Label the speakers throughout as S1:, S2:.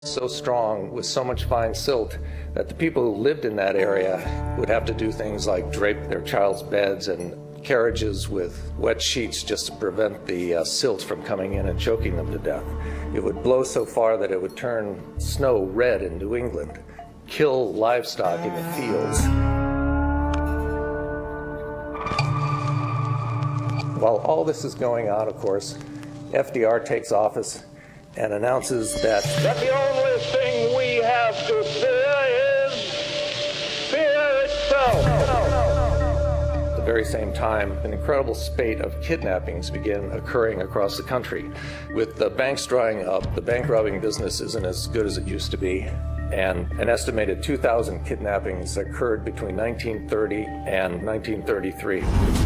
S1: So strong with so much fine silt that the people who lived in that area would have to do things like drape their child's beds and carriages with wet sheets just to prevent the silt from coming in and choking them to death. It would blow so far that it would turn snow red in New England, kill livestock in the fields. While all this is going on, of course, FDR takes office and announces that
S2: the only thing we have to fear is fear itself.
S1: At the very same time, an incredible spate of kidnappings begin occurring across the country. With the banks drying up, the bank robbing business isn't as good as it used to be, and an estimated 2,000 kidnappings occurred between 1930 and 1933.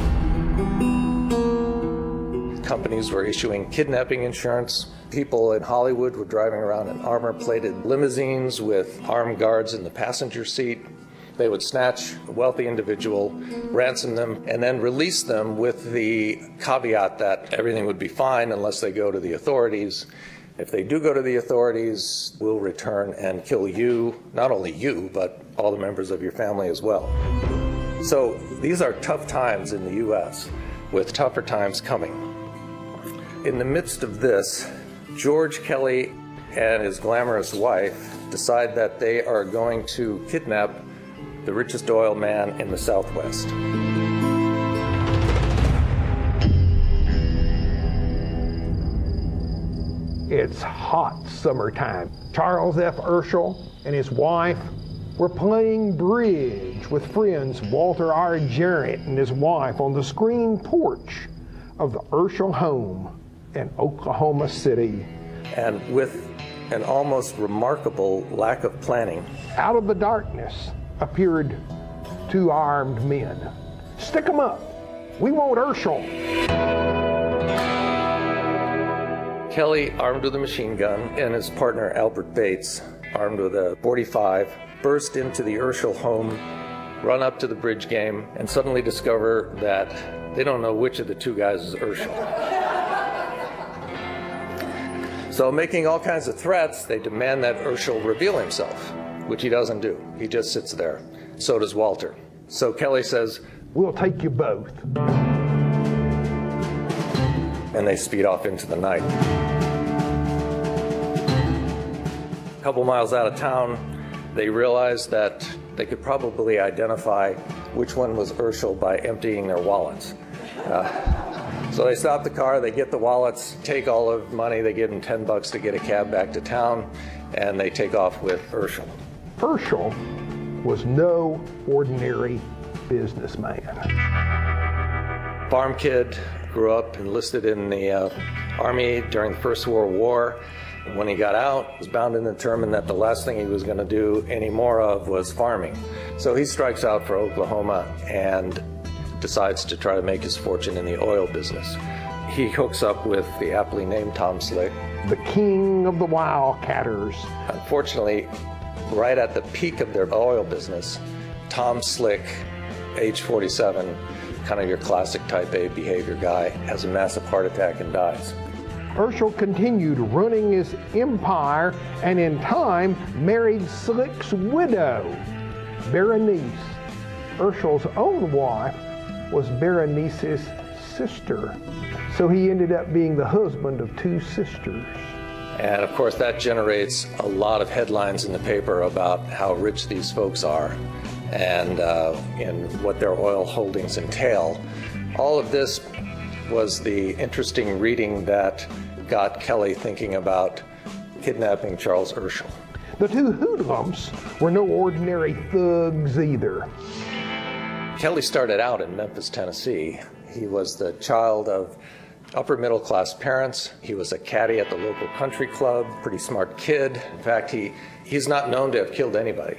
S1: Companies were issuing kidnapping insurance. People in Hollywood were driving around in armor-plated limousines with armed guards in the passenger seat. They would snatch a wealthy individual, ransom them, and then release them with the caveat that everything would be fine unless they go to the authorities. If they do go to the authorities, we'll return and kill you, not only you, but all the members of your family as well. So these are tough times in the U.S., with tougher times coming. In the midst of this, George Kelly and his glamorous wife decide that they are going to kidnap the richest oil man in the Southwest.
S3: It's hot summertime. Charles F. Urschel and his wife were playing bridge with friends Walter R. Jarrett and his wife on the screen porch of the Urschel home in Oklahoma City.
S1: And with an almost remarkable lack of planning,
S3: out of the darkness appeared two armed men. Stick 'em up. We want Urschel.
S1: Kelly, armed with a machine gun, and his partner Albert Bates, armed with a .45, burst into the Urschel home, run up to the bridge game, and suddenly discover that they don't know which of the two guys is Urschel. So making all kinds of threats, they demand that Urschel reveal himself, which he doesn't do. He just sits there. So does Walter. So Kelly says,
S3: "We'll take you both."
S1: And they speed off into the night. A couple miles out of town, they realized that they could probably identify which one was Urschel by emptying their wallets. So they stop the car, they get the wallets, take all of the money, they give them $10 to get a cab back to town, and they take off with Urschel.
S3: Urschel was no ordinary businessman.
S1: Farm kid, grew up, enlisted in the Army during the First World War. When he got out, was bound and determined that the last thing he was going to do any more of was farming. So he strikes out for Oklahoma and decides to try to make his fortune in the oil business. He hooks up with the aptly named Tom Slick,
S3: the king of the wildcatters.
S1: Unfortunately, right at the peak of their oil business, Tom Slick, age 47, kind of your classic type A behavior guy, has a massive heart attack and dies.
S3: Urschel continued running his empire and in time married Slick's widow, Berenice. Urschel's own wife was Berenice's sister. So he ended up being the husband of two sisters.
S1: And of course that generates a lot of headlines in the paper about how rich these folks are and what their oil holdings entail. All of this was the interesting reading that got Kelly thinking about kidnapping Charles Urschel.
S3: The two hoodlums were no ordinary thugs either.
S1: Kelly started out in Memphis, Tennessee. He was the child of upper middle class parents. He was a caddy at the local country club, pretty smart kid. In fact, he's not known to have killed anybody.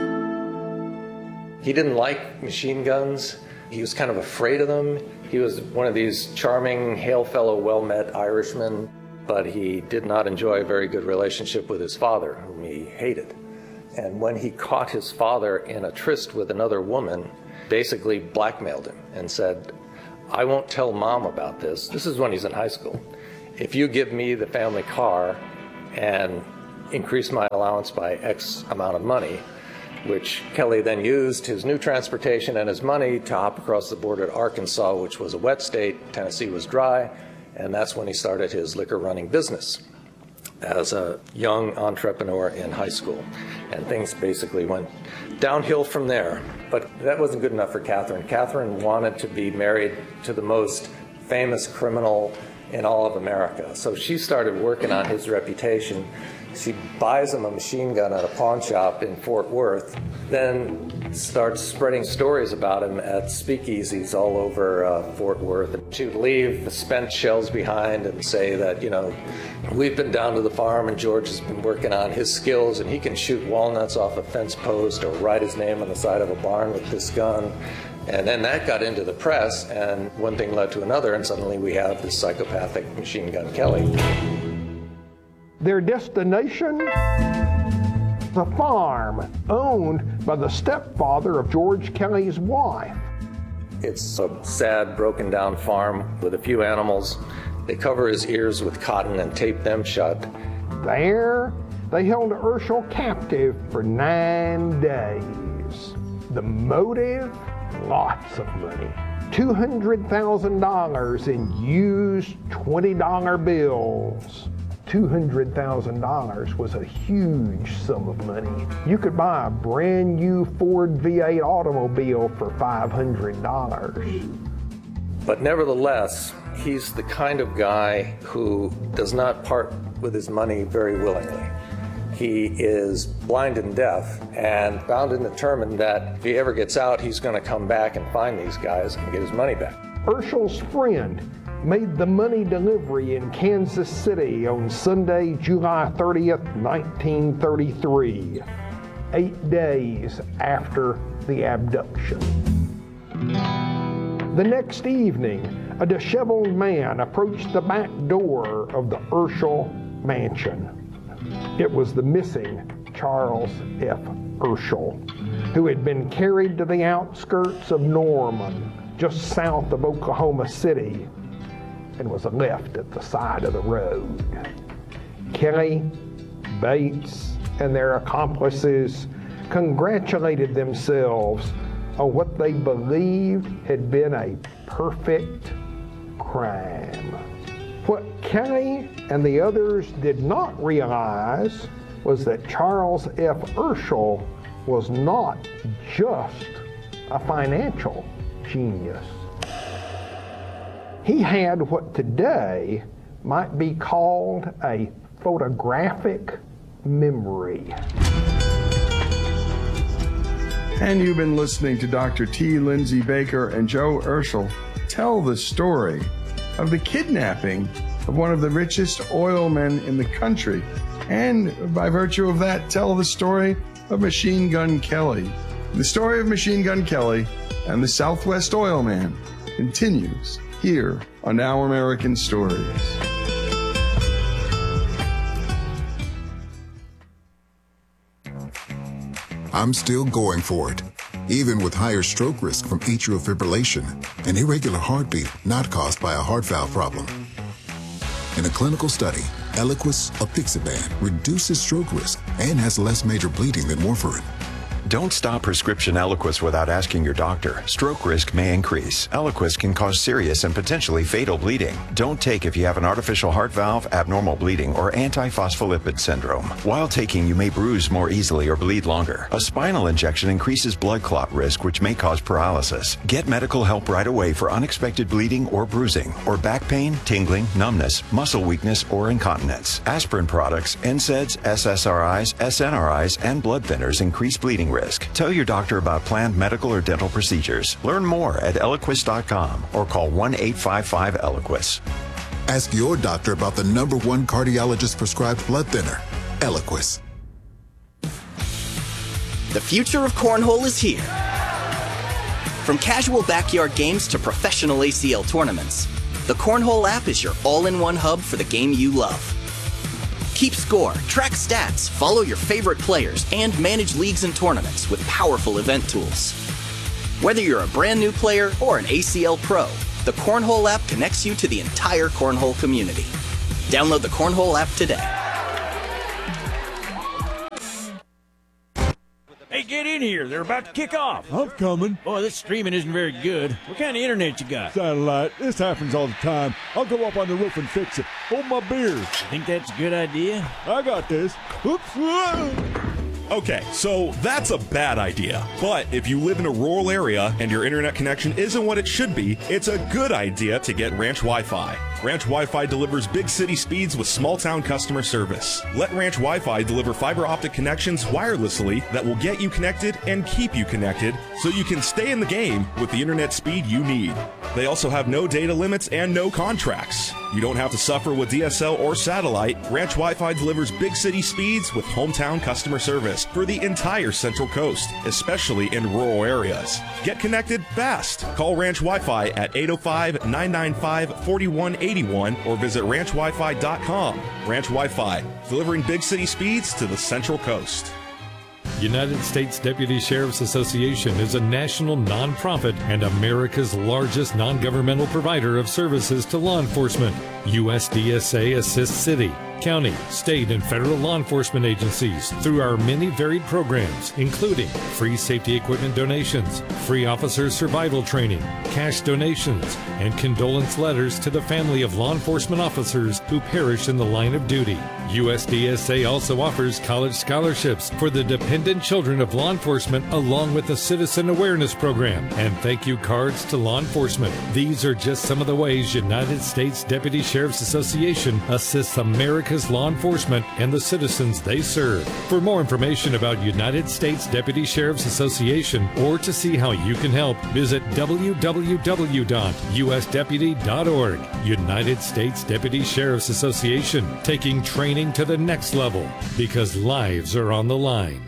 S1: He didn't like machine guns. He was kind of afraid of them. He was one of these charming, hail fellow, well-met Irishmen, but he did not enjoy a very good relationship with his father, whom he hated. And when he caught his father in a tryst with another woman, basically blackmailed him and said, "I won't tell Mom about this." This is when he's in high school. "If you give me the family car and increase my allowance by X amount of money, which Kelly then used his new transportation and his money to hop across the border to Arkansas, which was a wet state. Tennessee was dry, and that's when he started his liquor running business as a young entrepreneur in high school. And things basically went downhill from there. But that wasn't good enough for Catherine. Catherine wanted to be married to the most famous criminal in all of America. So she started working on his reputation. She buys him a machine gun at a pawn shop in Fort Worth, then starts spreading stories about him at speakeasies all over Fort Worth. She would leave the spent shells behind and say that, you know, we've been down to the farm and George has been working on his skills and he can shoot walnuts off a fence post or write his name on the side of a barn with this gun. And then that got into the press, and one thing led to another, and suddenly we have this psychopathic Machine Gun Kelly.
S3: Their destination? The farm owned by the stepfather of George Kelly's wife.
S1: It's a sad, broken down farm with a few animals. They cover his ears with cotton and tape them shut.
S3: There, they held Urschel captive for 9 days. The motive? Lots of money. $200,000 in used $20 bills. $200,000 was a huge sum of money. You could buy a brand new Ford V8 automobile for $500.
S1: But nevertheless, he's the kind of guy who does not part with his money very willingly. He is blind and deaf and bound and determined that if he ever gets out, he's going to come back and find these guys and get his money back.
S3: Urschel's friend made the money delivery in Kansas City on Sunday, July 30th, 1933, 8 days after the abduction. The next evening, a disheveled man approached the back door of the Urschel mansion. It was the missing Charles F. Urschel, who had been carried to the outskirts of Norman, just south of Oklahoma City, and was left at the side of the road. Kelly, Bates, and their accomplices congratulated themselves on what they believed had been a perfect crime. What Kelly and the others did not realize was that Charles F. Urschel was not just a financial genius. He had what today might be called a photographic memory.
S4: And you've been listening to Dr. T. Lindsay Baker and Joe Urschel tell the story of the kidnapping of one of the richest oil men in the country, and by virtue of that, tell the story of Machine Gun Kelly. The story of Machine Gun Kelly and the Southwest Oil Man continues here on Now American Stories.
S5: I'm still going for it, even with higher stroke risk from atrial fibrillation, an irregular heartbeat not caused by a heart valve problem. In a clinical study, Eliquis apixaban reduces stroke risk and has less major bleeding than warfarin.
S6: Don't stop prescription Eliquis without asking your doctor. Stroke risk may increase. Eliquis can cause serious and potentially fatal bleeding. Don't take if you have an artificial heart valve, abnormal bleeding, or antiphospholipid syndrome. While taking, you may bruise more easily or bleed longer. A spinal injection increases blood clot risk, which may cause paralysis. Get medical help right away for unexpected bleeding or bruising, or back pain, tingling, numbness, muscle weakness, or incontinence. Aspirin products, NSAIDs, SSRIs, SNRIs, and blood thinners increase bleeding risk. Tell your doctor about planned medical or dental procedures. Learn more at Eliquis.com or call 1-855-ELIQUIS.
S5: Ask your doctor about the #1 cardiologist prescribed blood thinner, Eliquis.
S7: The future of cornhole is here. From casual backyard games to professional ACL tournaments, the Cornhole app is your all-in-one hub for the game you love. Keep score, track stats, follow your favorite players, and manage leagues and tournaments with powerful event tools. Whether you're a brand new player or an ACL pro, the Cornhole app connects you to the entire cornhole community. Download the Cornhole app today.
S8: get in here. They're about to kick off.
S9: I'm coming.
S8: Boy, this streaming isn't very good. What kind of internet you got?
S9: Satellite. This happens all the time. I'll go up on the roof and fix it. Hold my beer.
S8: Think that's a good idea?
S9: I got this. Oops.
S10: Okay, so that's a bad idea. But if you live in a rural area and your internet connection isn't what it should be, it's a good idea to get Ranch Wi-Fi. Ranch Wi-Fi delivers big city speeds with small town customer service. Let Ranch Wi-Fi deliver fiber optic connections wirelessly that will get you connected and keep you connected so you can stay in the game with the internet speed you need. They also have no data limits and no contracts. You don't have to suffer with DSL or satellite. Ranch Wi-Fi delivers big city speeds with hometown customer service for the entire Central Coast, especially in rural areas. Get connected fast. Call Ranch Wi-Fi at 805-995-4181 or visit ranchwifi.com. Ranch Wi-Fi, delivering big city speeds to the Central Coast.
S11: United States Deputy Sheriff's Association is a national nonprofit and America's largest non-governmental provider of services to law enforcement. USDSA assists city, county, state, and federal law enforcement agencies through our many varied programs, including free safety equipment donations, free officer survival training, cash donations, and condolence letters to the family of law enforcement officers who perish in the line of duty. USDSA also offers college scholarships for the dependent children of law enforcement, along with a citizen awareness program and thank you cards to law enforcement. These are just some of the ways United States Deputy Sheriff's Association assists America's law enforcement and the citizens they serve. For more information about United States Deputy Sheriff's Association or to see how you can help, visit www.usdeputy.org. United States Deputy Sheriff's Association, taking training to the next level because lives are on the line.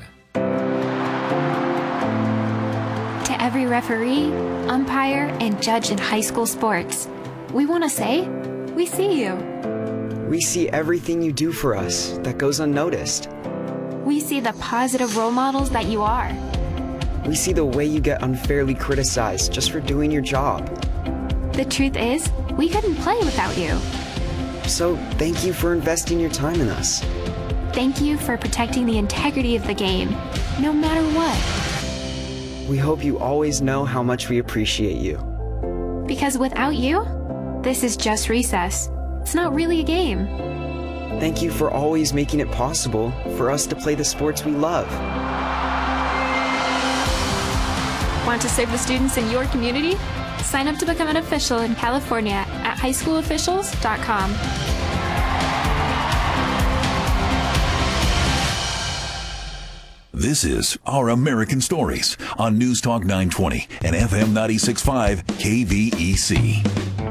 S12: To every referee, umpire, and judge in high school sports, we want to say, we see you.
S13: We see everything you do for us that goes unnoticed.
S12: We see the positive role models that you are.
S13: We see the way you get unfairly criticized just for doing your job.
S12: The truth is, we couldn't play without you.
S13: So thank you for investing your time in us.
S12: Thank you for protecting the integrity of the game, no matter what.
S13: We hope you always know how much we appreciate you.
S12: Because without you, this is just recess. It's not really a game.
S13: Thank you for always making it possible for us to play the sports we love.
S12: Want to serve the students in your community? Sign up to become an official in California at highschoolofficials.com.
S14: This is Our American Stories on News Talk 920 and FM 96.5 KVEC.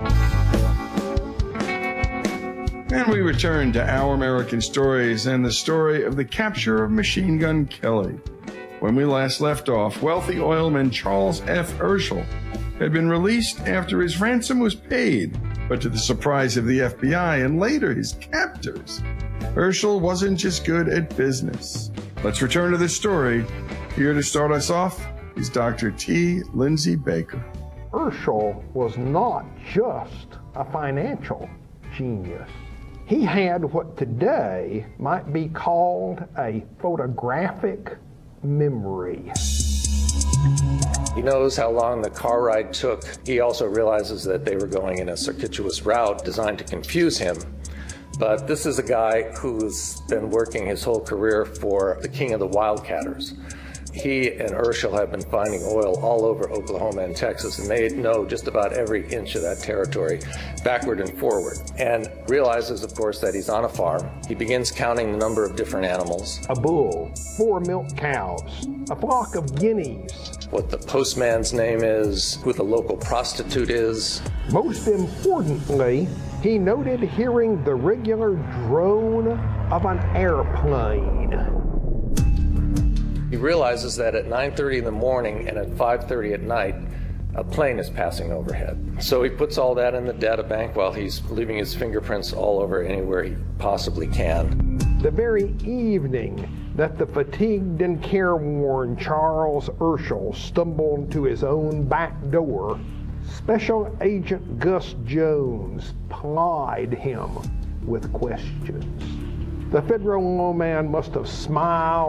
S4: And we return to Our American Stories and the story of the capture of Machine Gun Kelly. When we last left off, wealthy oilman Charles F. Urschel had been released after his ransom was paid, but to the surprise of the FBI and later his captors, Urschel wasn't just good at business. Let's return to this story. Here to start us off is Dr. T. Lindsay Baker.
S3: Urschel was not just a financial genius. He had what today might be called a photographic memory.
S1: He knows how long the car ride took. He also realizes that they were going in a circuitous route designed to confuse him. But this is a guy who's been working his whole career for the king of the wildcatters. He and Urschel have been finding oil all over Oklahoma and Texas, and they know just about every inch of that territory, backward and forward. And realizes, of course, that he's on a farm. He begins counting the number of different animals.
S3: A bull, 4 milk cows, a flock of guineas.
S1: What the postman's name is, who the local prostitute is.
S3: Most importantly, he noted hearing the regular drone of an airplane.
S1: He realizes that at 9:30 in the morning and at 5:30 at night, a plane is passing overhead. So he puts all that in the data bank while he's leaving his fingerprints all over anywhere he possibly can.
S3: The very evening that the fatigued and careworn Charles Urschel stumbled to his own back door, Special Agent Gus Jones plied him with questions. The federal lawman must have smiled